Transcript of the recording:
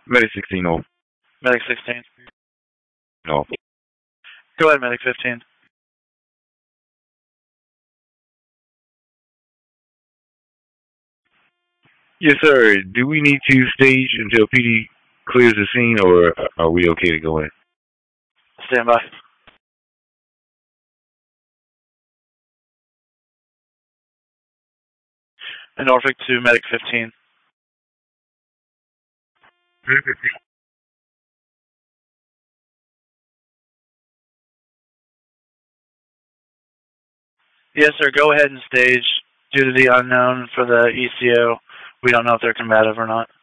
Medic 16 off. Medic 16. Off. Go ahead, Medic 15. Yes, sir. Do we need to stage until PD clears the scene, or are we okay to go in? Stand by. Norfolk to Medic 15. Yes, sir. Go ahead and stage. Due to the unknown for the ECO, we don't know if they're combative or not.